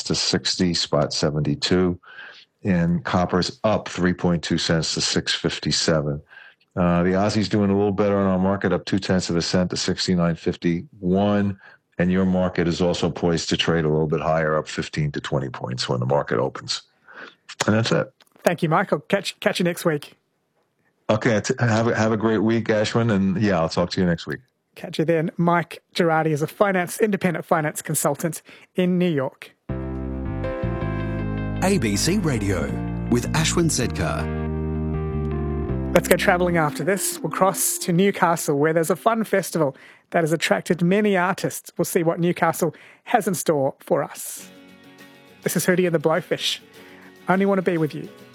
to 60, spot 72. And copper's up 3.2 cents to 6.57. The Aussie's doing a little better on our market, up 0.2 cents to 69.51. And your market is also poised to trade a little bit higher, up 15 to 20 points when the market opens. And that's it. Thank you, Mike. I'll catch you next week. Okay, have a great week, Ashwin. And yeah, I'll talk to you next week. Catch you then. Mike Girardi is a independent finance consultant in New York. ABC Radio with Ashwin Sedkar. Let's go travelling after this. We'll cross to Newcastle, where there's a fun festival that has attracted many artists. We'll see what Newcastle has in store for us. This is Hootie and the Blowfish. I only want to be with you.